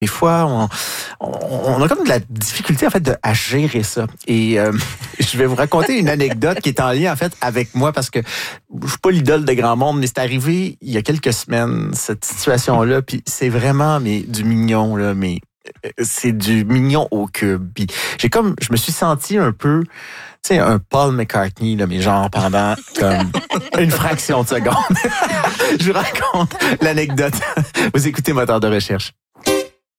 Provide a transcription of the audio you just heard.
Des fois, on a comme de la difficulté, en fait, à gérer ça. Et je vais vous raconter une anecdote qui est en lien, en fait, avec moi, parce que je suis pas l'idole de grand monde, mais c'est arrivé il y a quelques semaines, cette situation-là, puis c'est vraiment du mignon, là, mais c'est du mignon au cube. Puis je me suis senti un peu, tu sais, un Paul McCartney, là, mais genre pendant comme une fraction de seconde. Je vous raconte l'anecdote. Vous écoutez Moteur de recherche.